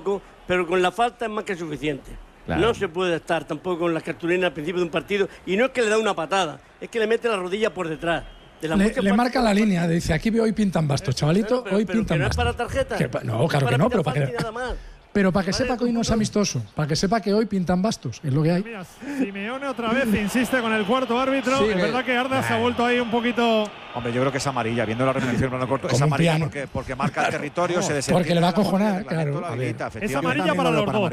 poco, pero con la falta es más que suficiente. Claro. No se puede estar tampoco con la cartulina al principio de un partido, y no es que le da una patada, es que le mete la rodilla por detrás. Le marca la línea, dice, aquí hoy pintan bastos, chavalito, pero hoy pintan bastos. ¿No es para tarjeta? No, claro que no, pero para que... Pero para que sepa que hoy no es amistoso, para que sepa que hoy pintan bastos, es lo que hay. Mira, Simeone otra vez insiste con el cuarto árbitro. Sí, es verdad que Arda se ha vuelto ahí un poquito. Hombre, yo creo que es amarilla, viendo la repetición plano corto, es amarilla porque marca el territorio, se desentiende. Porque le va a cojonar, claro. Es amarilla para los dos,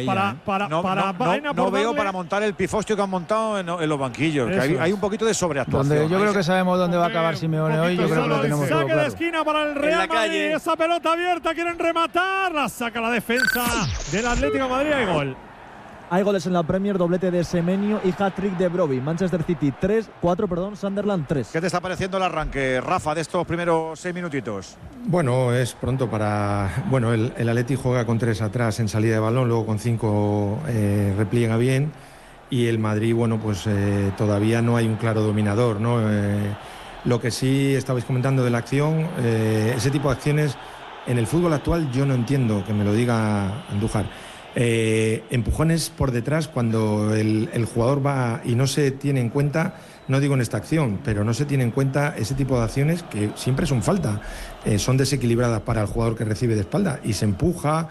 no veo para montar el pifostio que han montado en los banquillos, que hay un poquito de sobreactuación. Yo creo que sabemos dónde va a acabar Simeone hoy, yo creo que lo tenemos todo claro. Saque de esquina para el Real Madrid, esa pelota abierta, quieren rematar, la saca la defensa del Atlético de Madrid, hay gol. Hay goles en la Premier, doblete de Semenyo y hat-trick de Brobbey. Manchester City 4, Sunderland 3. ¿Qué te está pareciendo el arranque, Rafa, de estos primeros 6 minutitos? Bueno, es pronto para... Bueno, el Atleti juega con 3 atrás en salida de balón, luego con 5 repliega bien, y el Madrid, bueno, pues todavía no hay un claro dominador, ¿no? Lo que sí estabais comentando de la acción, ese tipo de acciones en el fútbol actual yo no entiendo, que me lo diga Andújar. Empujones por detrás cuando el jugador va y no se tiene en cuenta, no digo en esta acción, pero no se tiene en cuenta ese tipo de acciones que siempre son falta, son desequilibradas para el jugador que recibe de espalda y se empuja,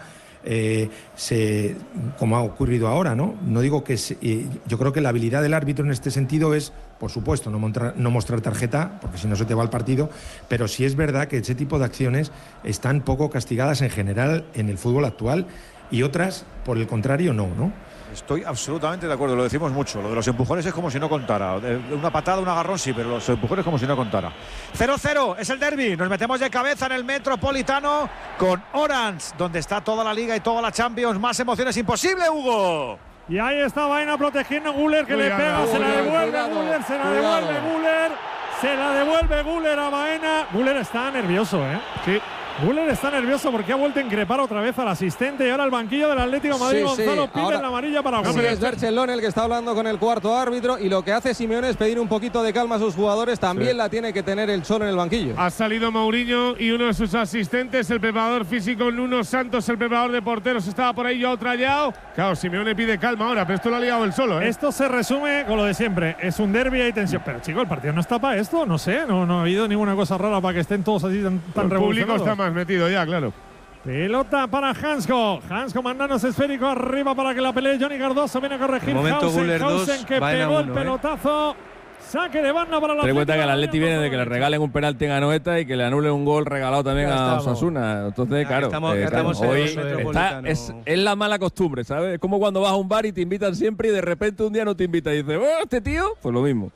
como ha ocurrido ahora, ¿no? No digo que yo creo que la habilidad del árbitro en este sentido es, por supuesto, no mostrar tarjeta, porque si no se te va el partido, pero sí es verdad que ese tipo de acciones están poco castigadas en general en el fútbol actual. Y otras, por el contrario, no. Estoy absolutamente de acuerdo, lo decimos mucho. Lo de los empujones es como si no contara. Una patada, un agarrón sí, pero los empujones como si no contara. 0-0, es el derbi. Nos metemos de cabeza en el Metropolitano con Orange, donde está toda la Liga y toda la Champions. Más emociones imposible, Hugo. Y ahí está Baena protegiendo a Güler, que le pega, se la devuelve a Güler, se la devuelve Güler a Baena. Güler está nervioso, Sí. Güler está nervioso porque ha vuelto a increpar otra vez al asistente y ahora el banquillo del Atlético de Madrid. Sí, Gonzalo pide la amarilla para Güler. Es Berchelón el que está hablando con el cuarto árbitro y lo que hace Simeone es pedir un poquito de calma a sus jugadores. También la tiene que tener el Cholo en el banquillo. Ha salido Mourinho y uno de sus asistentes, el preparador físico Nuno Santos, el preparador de porteros, estaba por ahí yo trallado. Claro, Simeone pide calma ahora, pero esto lo ha liado él solo. Esto se resume con lo de siempre. Es un derbi y hay tensión. Pero chicos, el partido no está para esto, no sé. No ha habido ninguna cosa rara para que estén todos así tan revolucionados. El público está más metido ya, claro. Pelota para Hansko. Hansko mandándose esférico arriba para que la pelee Johnny Cardoso. Viene a corregir Hausen que pegó el pelotazo. Saque de banda para la Ten en cuenta que el Atleti viene de que le regalen un penalti en Anoeta y que le anulen un gol regalado también a Osasuna. Entonces, claro, hoy es la mala costumbre, ¿sabes? Es como cuando vas a un bar y te invitan siempre y de repente un día no te invitan y dices, oh, este tío, pues lo mismo.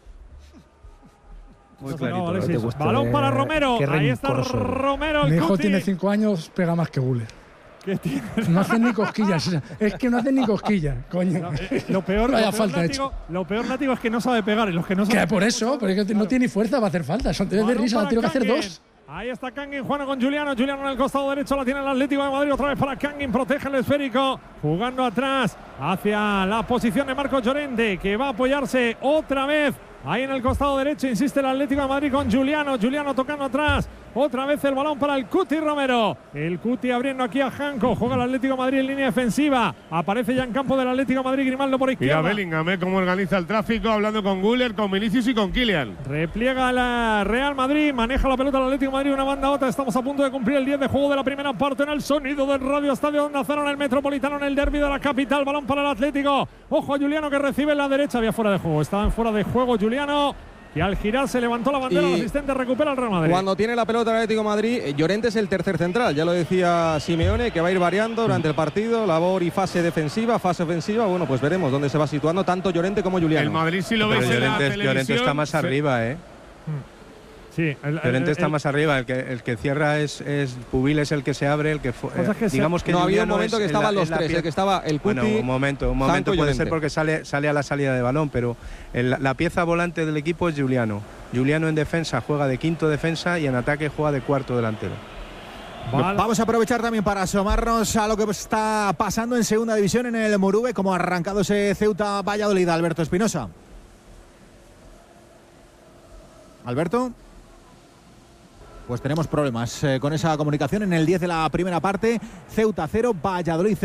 Muy clarito. Balón para Romero. Ahí está Romero. Mi hijo tiene 5 años, pega más que Güler. No hacen ni cosquillas. Es que no hacen ni cosquillas, coño. Lo peor látigo es que no sabe pegar. Y los que no saben. Por eso, porque no tiene ni fuerza para hacer falta. Son de risa, la tiene que hacer 2. Ahí está Kangin, jugando con Juliano. Juliano en el costado derecho, la tiene el Atlético de Madrid. Otra vez para Kangin, protege el esférico. Jugando atrás hacia la posición de Marcos Llorente, que va a apoyarse otra vez. Ahí en el costado derecho insiste el Atlético de Madrid con Juliano. Juliano tocando atrás. Otra vez el balón para el Cuti Romero. El Cuti abriendo aquí a Janko. Juega el Atlético de Madrid en línea defensiva. Aparece ya en campo del Atlético de Madrid Grimaldo por izquierda. Mira Bellingham, cómo organiza el tráfico, hablando con Güler, con Vinicius y con Kylian. Repliega la Real Madrid. Maneja la pelota el Atlético de Madrid. Una banda a otra. Estamos a punto de cumplir el 10 de juego de la primera parte en el sonido del Radio Estadio Onda Cero en el Metropolitano, en el derbi de la capital. Balón para el Atlético. Ojo a Juliano que recibe en la derecha. Había fuera de juego. Estaba en fuera de juego Juliano. Y al girar se levantó la bandera, el asistente recupera el Real Madrid. Cuando tiene la pelota el Atlético de Madrid, Llorente es el tercer central, ya lo decía Simeone, que va a ir variando durante el partido, labor y fase defensiva, fase ofensiva. Bueno, pues veremos dónde se va situando tanto Llorente como Juliano. El Madrid si lo veis en la televisión. Llorente está más arriba, Sí, Llorente está más arriba, el que cierra es Pubil, es el que se abre, el que digamos que no había un momento que estaban los tres, el que estaba el Cuti. Bueno, un momento puede ser porque sale a la salida de balón, pero la pieza volante del equipo es Juliano. Juliano en defensa juega de quinto defensa y en ataque juega de cuarto delantero. Vamos a aprovechar también para asomarnos a lo que está pasando en segunda división en el Moruve, como ha arrancado ese Ceuta Valladolid. Alberto Espinosa. Alberto. Pues tenemos problemas con esa comunicación en el 10 de la primera parte. Ceuta 0, Valladolid 0.